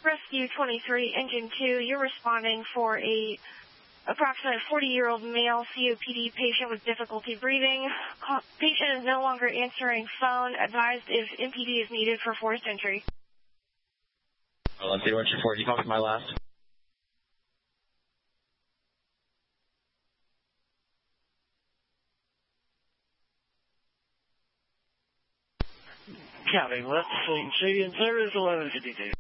Rescue 23, Engine 2, you're responding for a approximately 40-year-old male COPD patient with difficulty breathing. Patient is no longer answering phone. Advised if MPD is needed for forced entry. Let's see what you're for. You call me my last. Counting left, Fleet and City in service 1152.